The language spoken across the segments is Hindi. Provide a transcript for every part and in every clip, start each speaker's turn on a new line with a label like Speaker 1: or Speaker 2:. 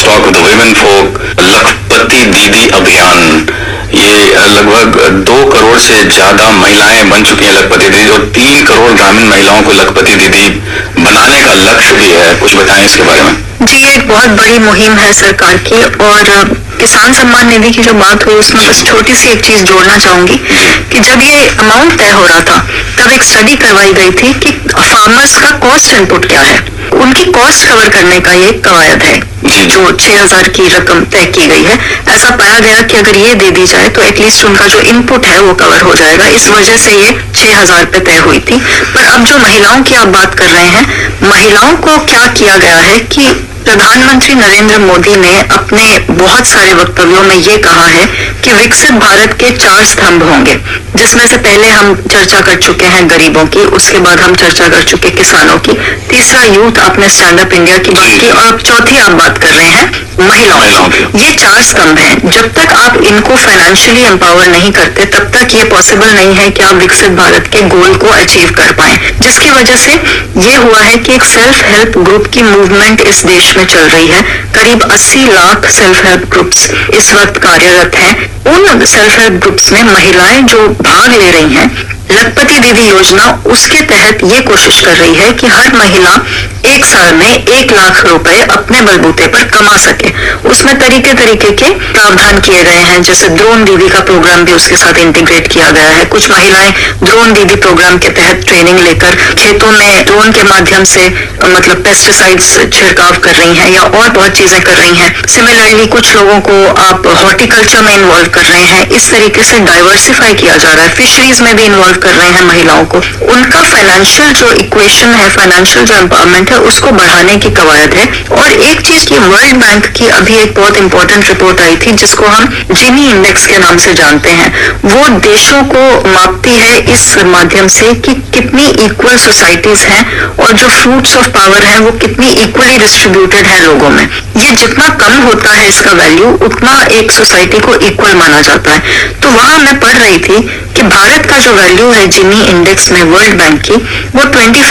Speaker 1: Lost talk of the women for लखपति दीदी अभियान। ये लगभग 2 करोड़ से ज्यादा महिलाएं बन चुकी हैं लखपति दीदी, और 3 करोड़ ग्रामीण महिलाओं को लखपति दीदी बनाने का लक्ष्य भी है। कुछ बताएं इसके बारे में।
Speaker 2: जी, ये एक बहुत बड़ी मुहिम है सरकार की, और किसान सम्मान निधि की जो बात हुई उसमें बस छोटी सी एक चीज जोड़ना चाहूंगी कि जब ये अमाउंट तय हो रहा था तब एक स्टडी करवाई गई थी कि फार्मर्स का कॉस्ट इनपुट क्या है, उनकी कॉस्ट कवर करने का ये कवायद है जो 6,000 की रकम तय की गई है। ऐसा पाया गया कि अगर ये दे दी जाए तो एटलीस्ट उनका जो इनपुट है वो कवर हो जाएगा। इस वजह से ये 6,000 पे तय हुई थी। पर अब जो महिलाओं की आप बात कर रहे हैं, महिलाओं को क्या किया गया है कि प्रधानमंत्री नरेंद्र मोदी ने अपने बहुत सारे वक्तव्यों में ये कहा है कि विकसित भारत के 4 स्तंभ होंगे, जिसमें से पहले हम चर्चा कर चुके हैं गरीबों की, उसके बाद हम चर्चा कर चुके किसानों की, तीसरा यूथ, आपने स्टैंड अप इंडिया की बात की, और अब चौथी आप बात कर रहे हैं महिलाओं की। ये 4 स्तंभ हैं। जब तक आप इनको फाइनेंशियली एम्पावर नहीं करते तब तक ये पॉसिबल नहीं है कि आप विकसित भारत के गोल को अचीव कर पाए, जिसकी वजह से ये हुआ है कि एक सेल्फ हेल्प ग्रुप की मूवमेंट इस देश में चल रही है। करीब 80 लाख सेल्फ हेल्प ग्रुप्स इस वक्त कार्यरत हैं। उन सेल्फ हेल्प ग्रुप्स में महिलाएं जो भाग ले रही हैं, लखपति दीदी योजना उसके तहत ये कोशिश कर रही है कि हर महिला 1 साल में 1 लाख रुपए अपने बलबूते पर कमा सके। उसमें तरीके तरीके के प्रावधान किए गए हैं, जैसे ड्रोन दीदी का प्रोग्राम भी उसके साथ इंटीग्रेट किया गया है। कुछ महिलाएं ड्रोन दीदी प्रोग्राम के तहत ट्रेनिंग लेकर खेतों में ड्रोन के माध्यम से मतलब पेस्टिसाइड्स छिड़काव कर रही हैं या और बहुत चीजें कर रही हैं। सिमिलरली कुछ लोगों को आप हॉर्टिकल्चर में इन्वॉल्व कर रहे हैं। इस तरीके से डाइवर्सिफाई किया जा रहा है। फिशरीज में भी इन्वॉल्व कर रहे हैं महिलाओं को। उनका फाइनेंशियल जो इक्वेशन है, फाइनेंशियल जो एम्पावरमेंट है, उसको बढ़ाने की कवायद है। और एक चीज की वर्ल्ड बैंक की अभी एक बहुत इंपॉर्टेंट रिपोर्ट आई थी जिसको हम जिनी इंडेक्स के नाम से जानते हैं। वो देशों को मापती है इस माध्यम से कि कितनी इक्वल सोसाइटीज हैं और जो फ्रूट्स ऑफ पावर हैं वो कितनी इक्वली डिस्ट्रीब्यूटेड है लोगों में। ये जितना कम होता है इसका वैल्यू, उतना एक सोसाइटी को इक्वल माना जाता है। तो वहां मैं पढ़ रही थी कि भारत का जो वैल्यू है जिनी इंडेक्स में वर्ल्ड बैंक की, वो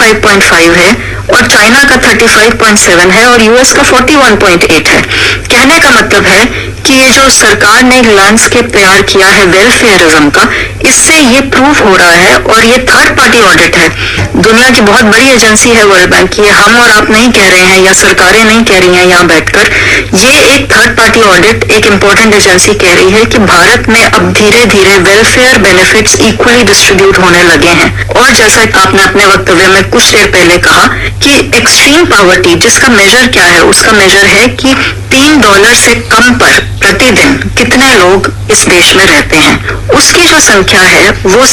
Speaker 2: 25.5 है, और चाइना का 35.7 है, और यूएस का 41.8 है। कहने का मतलब है कि ये जो सरकार ने एक लैंडस्केप तैयार किया है वेलफेयरिज्म का, इससे ये प्रूव हो रहा है। और ये थर्ड पार्टी ऑडिट है, दुनिया की बहुत बड़ी एजेंसी है वर्ल्ड बैंक की। हम और आप नहीं कह रहे हैं या सरकारें नहीं कह रही हैं यहाँ बैठकर, ये एक थर्ड पार्टी ऑडिट, एक इम्पोर्टेंट एजेंसी कह रही है कि भारत में अब धीरे धीरे वेलफेयर बेनिफिट्स इक्वली डिस्ट्रीब्यूट होने लगे हैं। और जैसा आपने अपने वक्तव्य में कुछ देर पहले कहा कि एक्सट्रीम पॉवर्टी जिसका मेजर क्या है, उसका मेजर है कि $3 से कम पर प्रतिदिन कितने लोग इस देश में रहते हैं। उसकी जो संख्या है वो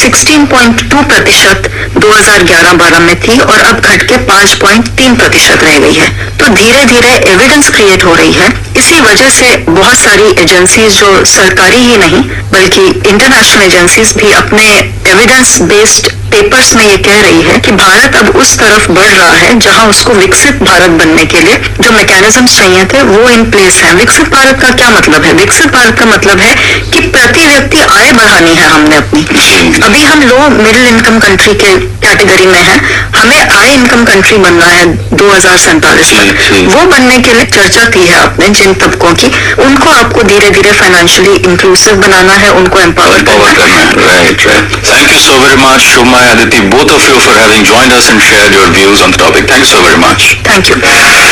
Speaker 2: 16.2% 2011-12 में थी, और अब घट के 5.3% रह गई है। तो धीरे धीरे एविडेंस क्रिएट हो रही है। इसी वजह से बहुत सारी एजेंसीज जो सरकारी ही नहीं बल्कि इंटरनेशनल एजेंसीज भी अपने एविडेंस बेस्ड पेपर्स में ये कह रही है कि भारत अब उस तरफ बढ़ रहा है जहां उसको विकसित भारत बनने के लिए जो मैकेनिज्म्स चाहिए थे वो इन प्लेस हैं। विकसित भारत का क्या मतलब है? विकसित भारत का मतलब है कि प्रति व्यक्ति आय बढ़ानी है हमने अपनी। अभी हम लो मिडिल इनकम कंट्री के कैटेगरी में हैं, हमें हाई इनकम कंट्री बनना है 2047 में। वो बनने के लिए चर्चा की है आपने जिन तबकों की, उनको आपको धीरे धीरे फाइनेंशियली इंक्लूसिव बनाना है, उनको एम्पावर करना है।
Speaker 1: Right. Thank you so very much, Shoma and Aditi, both of you, for having joined us and shared your views on the topic. Thank you so very much.
Speaker 2: Thank you.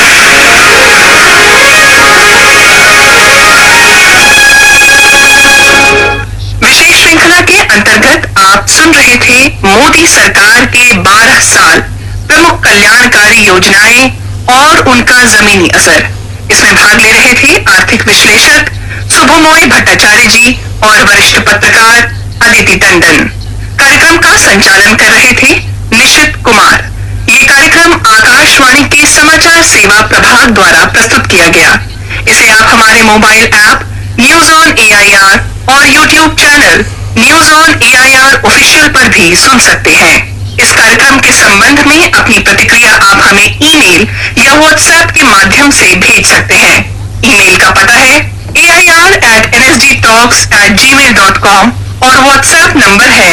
Speaker 3: विशेष श्रृंखला के अंतर्गत आप सुन रहे थे मोदी सरकार के 12 साल प्रमुख कल्याणकारी योजनाएं और उनका जमीनी असर। इसमें भाग ले रहे थे आर्थिक विश्लेषक शुभमोय भट्टाचार्य जी और वरिष्ठ पत्रकार अदिति टंडन। कार्यक्रम का संचालन कर रहे थे निशित कुमार। ये कार्यक्रम आकाशवाणी के समाचार सेवा प्रभाग द्वारा प्रस्तुत किया गया। इसे आप हमारे mobile app news on AIR और YouTube channel news on AIR official पर भी सुन सकते हैं। इस कार्यक्रम के संबंध में अपनी प्रतिक्रिया आप हमें ईमेल या व्हाट्सएप के माध्यम से भेज सकते हैं। ईमेल का पता है air@nsdtalks@gmail.com और व्हाट्सएप नंबर है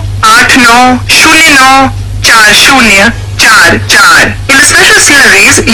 Speaker 3: 9289094044। In the special series